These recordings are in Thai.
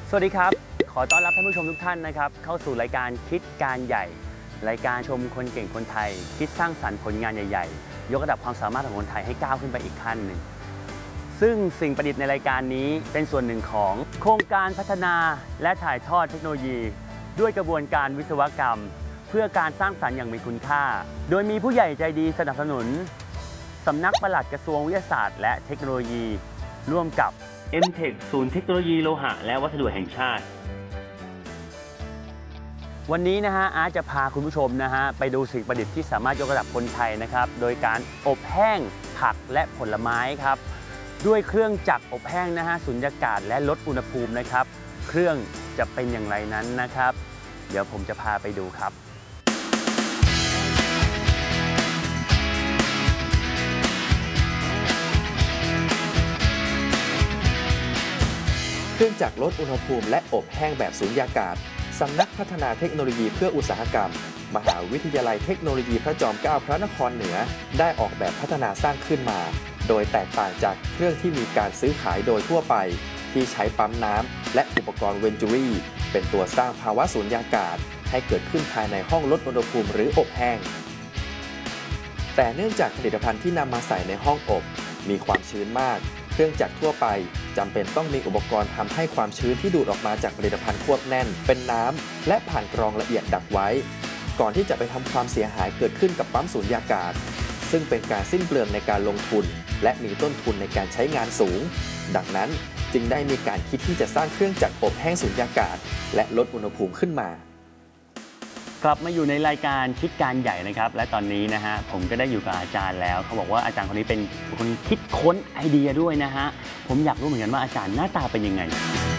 สวัสดีครับขอต้อนรับท่านผู้ชมทุกท่านนะครับเข้าสู่รายการคิดการใหญ่รายการชมคนเก่งคนไทยคิดสร้างสรรค์ผลงานใหญ่ๆยกระดับความสามารถของคนไทยให้ก้าวขึ้นไปอีกขั้นหนึ่งซึ่งสิ่งประดิษฐ์ในรายการนี้เป็นส่วนหนึ่งของโครงการพัฒนาและถ่ายทอดเทคโนโลยีด้วยกระบวนการวิศวกรรมเพื่อการสร้างสรรค์อย่างมีคุณค่าโดยมีผู้ใหญ่ใจดีสนับสนุนสำนักปลัดกระทรวงวิทยาศาสตร์และเทคโนโลยีร่วมกับ MTech ศูนย์เทคโนโลยีโลหะและวัสดุแห่งชาติวันนี้นะฮะอาร์ตจะพาคุณผู้ชมนะฮะไปดูสิ่งประดิษฐ์ที่สามารถยกระดับคนไทยนะครับโดยการอบแห้งผักและผลไม้ครับด้วยเครื่องจักรอบแห้งนะฮะสุญญากาศและลดอุณหภูมินะครับเครื่องจะเป็นอย่างไรนั้นนะครับเดี๋ยวผมจะพาไปดูครับเครื่องจักรลดอุณหภูมิและอบแห้งแบบสุญญากาศสำนักพัฒนาเทคโนโลยีเพื่ออุตสาหกรรมมหาวิทยาลัยเทคโนโลยีพระจอมเกล้าพระนครเหนือได้ออกแบบพัฒนาสร้างขึ้นมาโดยแตกต่างจากเครื่องที่มีการซื้อขายโดยทั่วไปที่ใช้ปั๊มน้ำและอุปกรณ์เวนจูรี่เป็นตัวสร้างภาวะสุญญากาศให้เกิดขึ้นภายในห้องลดอุณหภูมิหรืออบแห้งแต่เนื่องจากผลิตภัณฑ์ที่นำมาใส่ในห้องอบมีความชื้นมากเครื่องจักรทั่วไปจำเป็นต้องมีอุปกรณ์ทำให้ความชื้นที่ดูดออกมาจากผลิตภัณฑ์ควบแน่นเป็นน้ำและผ่านกรองละเอียดดักไว้ก่อนที่จะไปทำความเสียหายเกิดขึ้นกับปั๊มสูญญากาศซึ่งเป็นการสิ้นเปลืองในการลงทุนและมีต้นทุนในการใช้งานสูงดังนั้นจึงได้มีการคิดที่จะสร้างเครื่องจักรอบแห้งสูญญากาศและลดอุณหภูมิขึ้นมากลับมาอยู่ในรายการคิดการใหญ่นะครับและตอนนี้นะฮะผมก็ได้อยู่กับอาจารย์แล้วเขาบอกว่าอาจารย์คนนี้เป็นคนคิดค้นไอเดียด้วยนะฮะผมอยากรู้เหมือนกันว่าอาจารย์หน้าตาเป็นยังไง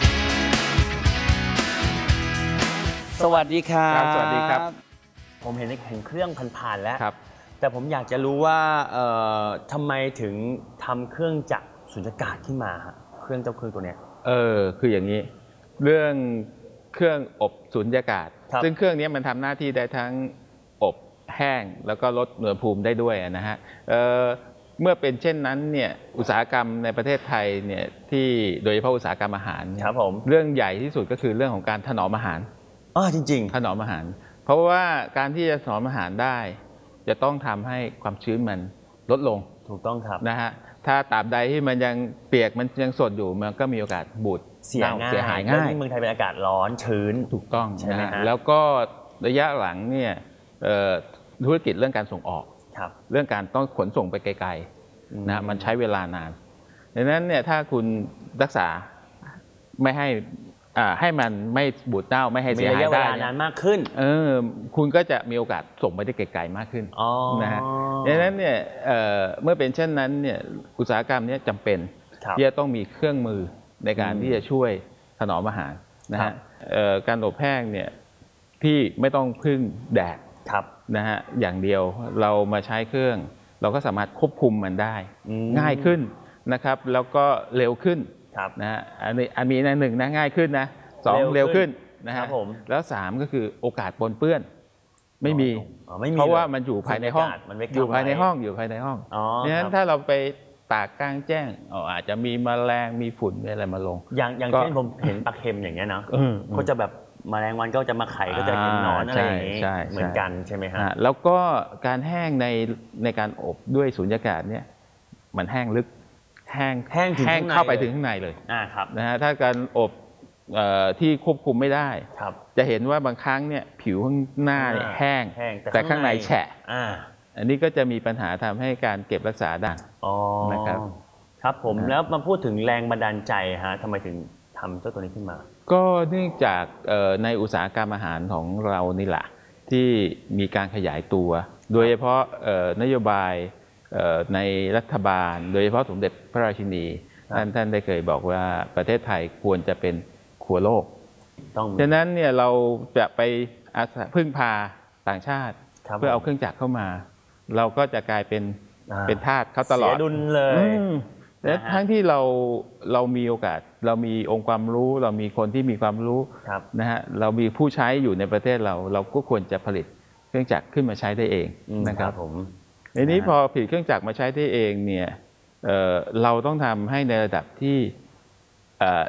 สวัสดีครับสวัสดีครับผมเห็นเครื่องผ่านๆแล้วครับแต่ผมอยากจะรู้ว่าทำไมถึงทำเครื่องจักรสุญญากาศขึ้นมาเครื่องตัวเนี้ยคืออย่างนี้เรื่องเครื่องอบสุญญากาศซึ่งเครื่องนี้มันทำหน้าที่ได้ทั้งอบแห้งแล้วก็ลดอุณหภูมิได้ด้วยนะฮะเมื่อเป็นเช่นนั้นเนี่ยอุตสาหกรรมในประเทศไทยเนี่ยที่โดยเฉพาะอุตสาหกรรมอาหารครับผมเรื่องใหญ่ที่สุดก็คือเรื่องของการถนอมอาหารจริงๆถนอมอาหารเพราะว่าการที่จะถนอมอาหารได้จะต้องทำให้ความชื้นมันลดลงถูกต้องครับนะฮะถ้าตราบใดที่มันยังเปียกมันยังสดอยู่มันก็มีโอกาสบูดเสียหายง่ายเมืองไทยเป็นอากาศร้อนชื้นถูกต้องใช่ไหมฮะแล้วก็ระยะหลังเนี่ยธุรกิจเรื่องการส่งออกเรื่องการต้องขนส่งไปไกลๆนะมันใช้เวลานานดังนั้นเนี่ยถ้าคุณรักษาไม่ให้มันไม่บูดเน่าไม่ให้เสียหายได้มีระยะเวลานานมากขึ้นคุณก็จะมีโอกาสส่งไปได้ไกลๆมากขึ้นนะฮะดังนั้นเนี่ยเมื่อเป็นเช่นนั้นเนี่ยอุตสาหกรรมนี้จำเป็นที่จะต้องมีเครื่องมือในการที่จะช่วยถนอมอาหารนะฮะการอบแห้งเนี่ยที่ไม่ต้องพึ่งแดดนะฮะอย่างเดียวเรามาใช้เครื่องเราก็สามารถควบคุมมันได้ง่ายขึ้นนะครับแล้วก็เร็วขึ้นนะฮะอันนี้หนึ่งนะง่ายขึ้นนะสองเร็วขึ้นนะฮะแล้วสามก็คือโอกาสปนเปื้อนไม่มีเพราะว่ามันอยู่ภายในห้องอยู่ภายในห้องดังนั้นถ้าเราไปตากกลางแจ้งอาจจะมีแมลงมีฝุ่นมีอะไรมาลงอย่างเช่นผมเห็นปลาเค็มอย่างเงี้ยนะก็จะแบบแมลงวันก็จะมาไข่ก็จะเห็นหนอนอะไรอย่างนี้เหมือนกันใช่ไหมฮะแล้วก็การแห้งในการอบด้วยสุญญากาศเนี่ยมันแห้งลึกแห้งเข้าไปถึงข้างในเลยนะฮะถ้าการอบที่ควบคุมไม่ได้จะเห็นว่าบางครั้งเนี่ยผิวข้างหน้าเนี่ยแห้งแต่ข้างในแฉะอันนี้ก็จะมีปัญหาทำให้การเก็บรักษาได้นะครับครับผมแล้วมาพูดถึงแรงบันดาลใจฮะทำไมถึงทำเจ้าตัวนี้ขึ้นมาก็เนื่องจากในอุตสาหกรรมอาหารของเรานี่แหละที่มีการขยายตัวโดยเฉพาะนโยบายในรัฐบาลโดยเฉพาะสมเด็จพระราชินีท่านได้เคยบอกว่าประเทศไทยควรจะเป็นครัวโลกฉะนั้นเนี่ยเราจะไปพึ่งพาต่างชาติเพื่อเอาเครื่องจักรเข้ามาเราก็จะกลายเป็นทาสเขาตลอดเสียดุลเลยและทั้งที่เรามีโอกาสเรามีองค์ความรู้เรามีคนที่มีความรู้นะฮะเรามีผู้ใช้อยู่ในประเทศเราก็ควรจะผลิตเครื่องจักรขึ้นมาใช้ได้เองนะครับทีนี้พอผลิตเครื่องจักรมาใช้ได้เองเนี่ยเราต้องทำให้ในระดับที่